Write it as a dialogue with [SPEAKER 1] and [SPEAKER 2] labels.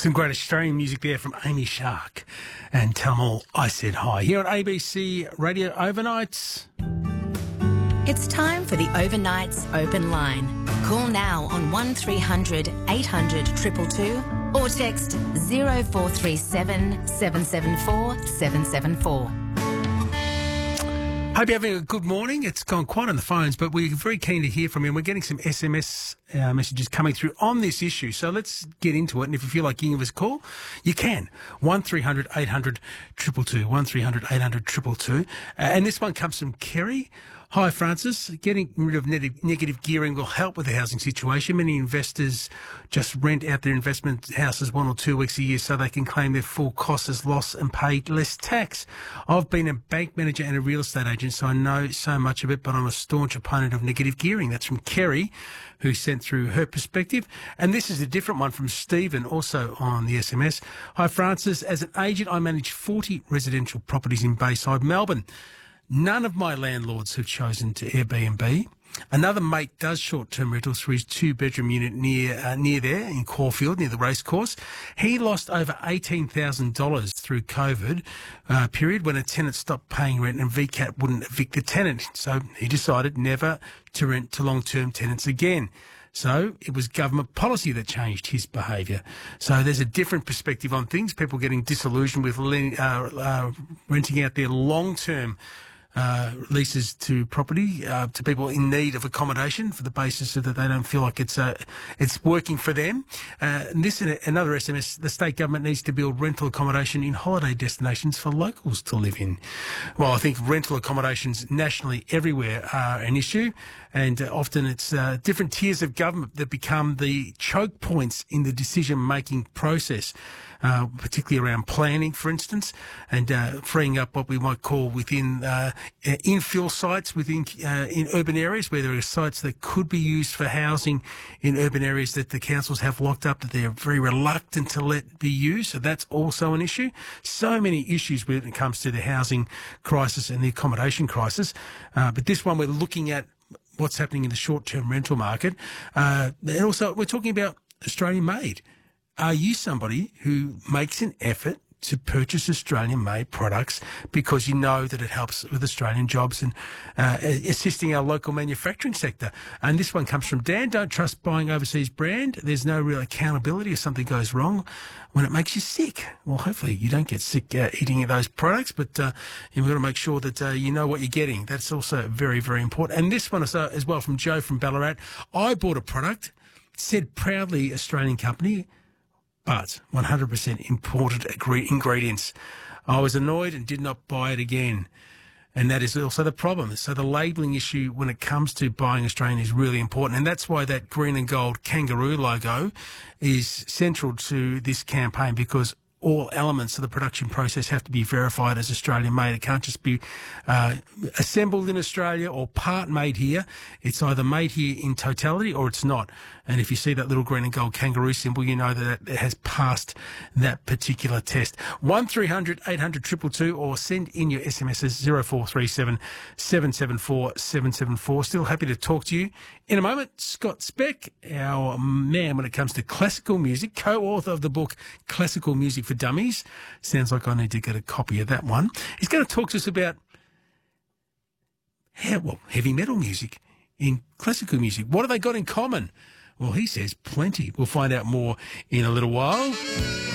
[SPEAKER 1] Some great Australian music there from Amy Shark and Tell 'em All I Said Hi. Here on ABC Radio Overnights.
[SPEAKER 2] It's time for the Overnights Open Line. Call now on 1300 800 222 or text 0437 774 774.
[SPEAKER 1] Hope you're having a good morning. It's gone quiet on the phones, but we're very keen to hear from you. We're getting some SMS messages coming through on this issue. So let's get into it. And if you feel like giving us a call, you can. 1300 800 222. 1300 800 222. And this one comes from Kerry. Hi, Francis. Getting rid of negative gearing will help with the housing situation. Many investors just rent out their investment houses 1 or 2 weeks a year so they can claim their full costs as loss and pay less tax. I've been a bank manager and a real estate agent, so I know so much of it, but I'm a staunch opponent of negative gearing. That's from Kerry, who sent through her perspective. And this is a different one from Stephen, also on the SMS. Hi, Francis. As an agent, I manage 40 residential properties in Bayside, Melbourne. None of my landlords have chosen to Airbnb. Another mate does short-term rentals for his 2-bedroom unit near there in Caulfield, near the racecourse. He lost over $18,000 through COVID period when a tenant stopped paying rent and VCAT wouldn't evict the tenant. So he decided never to rent to long-term tenants again. So it was government policy that changed his behaviour. So there's a different perspective on things. People getting disillusioned with renting out their long-term leases to property to people in need of accommodation for the basis that they don't feel like it's working for them. And this is another SMS. The state government needs to build rental accommodation in holiday destinations for locals to live in. Well, I think rental accommodations nationally everywhere are an issue, and often it's different tiers of government that become the choke points in the decision-making process. Particularly around planning, for instance, and freeing up what we might call within infill sites within in urban areas where there are sites that could be used for housing in urban areas that the councils have locked up that they're very reluctant to let be used. So that's also an issue. So many issues when it comes to the housing crisis and the accommodation crisis. But this one we're looking at what's happening in the short-term rental market. And also we're talking about Australian-made. Are you somebody who makes an effort to purchase Australian-made products because you know that it helps with Australian jobs and assisting our local manufacturing sector? And this one comes from Dan. Don't trust buying overseas brand. There's no real accountability if something goes wrong when it makes you sick. Well, hopefully you don't get sick eating those products, but you've got to make sure that you know what you're getting. That's also very, very important. And this one is, as well from Joe from Ballarat. I bought a product, said proudly Australian company, but 100% imported ingredients. I was annoyed and did not buy it again. And that is also the problem. So the labelling issue when it comes to buying Australian is really important. And that's why that green and gold kangaroo logo is central to this campaign, because all elements of the production process have to be verified as Australian made. It can't just be assembled in Australia or part made here. It's either made here in totality or it's not. And if you see that little green and gold kangaroo symbol, you know that it has passed that particular test. 1300 800 222 or send in your SMSs 0437 774 774. Still happy to talk to you. In a moment, Scott Speck, our man when it comes to classical music, co-author of the book Classical Music for Dummies. Sounds like I need to get a copy of that one. He's going to talk to us about heavy metal music in classical music. What have they got in common? Well, he says plenty. We'll find out more in a little while.